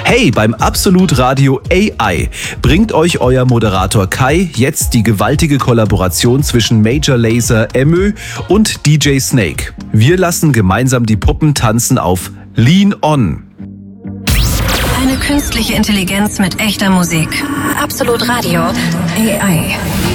Hey, beim Absolut Radio AI bringt euch euer Moderator Kai jetzt die gewaltige Kollaboration zwischen Major Lazer MÖ und DJ Snake. Wir lassen gemeinsam die Puppen tanzen auf Lean On. Eine künstliche Intelligenz mit echter Musik. Absolut Radio AI.